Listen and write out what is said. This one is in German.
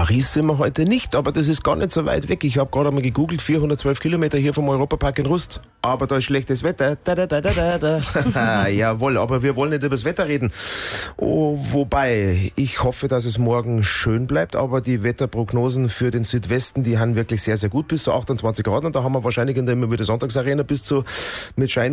Paris sind wir heute nicht, aber das ist gar nicht so weit weg. Ich habe gerade einmal gegoogelt, 412 Kilometer hier vom Europapark in Rust. Aber da ist schlechtes Wetter. Jawohl, aber wir wollen nicht über das Wetter reden. Oh, wobei, ich hoffe, dass es morgen schön bleibt, aber die Wetterprognosen für den Südwesten, die haben wirklich sehr, sehr gut bis zu 28 Grad und da haben wir wahrscheinlich in der Immobilie Sonntagsarena bis zu mit Schein